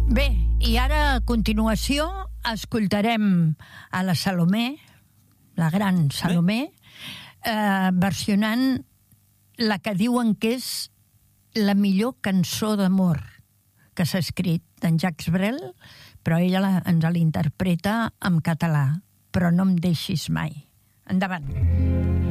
Bé, i ara a continuació escoltarem a la Salomé, la gran Salomé, versionant la que diuen que és la millor cançó d'amor que s'ha escrit d'en Jacques Brel, però ella ens l'interpreta en català, Però no em deixis mai. Endavant.